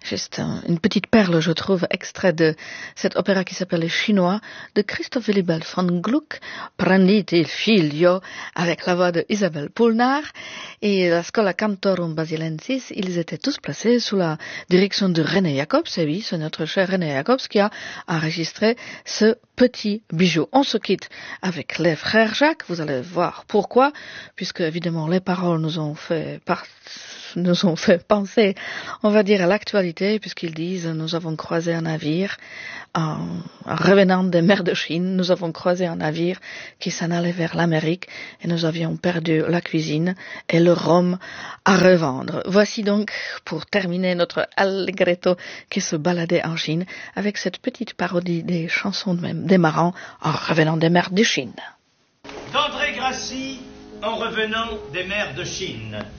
Juste une petite perle, je trouve, extrait de cet opéra qui s'appelle Les Chinois de Christoph Willibald von Gluck, Prendite il figlio, avec la voix de Isabelle Poulnard, et la Schola Cantorum Basilensis. Ils étaient tous placés sous la direction de René Jacobs, et oui, c'est notre cher René Jacobs qui a enregistré ce petit bijou. On se quitte avec les frères Jacques, vous allez voir pourquoi, puisque évidemment les paroles nous ont fait penser, on va dire, à l'actualité, puisqu'ils disent: nous avons croisé un navire en revenant des mers de Chine, nous avons croisé un navire qui s'en allait vers l'Amérique et nous avions perdu la cuisine et le rhum à revendre. Voici donc, pour terminer, notre Allegretto qui se baladait en Chine avec cette petite parodie des chansons des marins en revenant des mers de Chine. D'André Gracie en revenant des mers de Chine.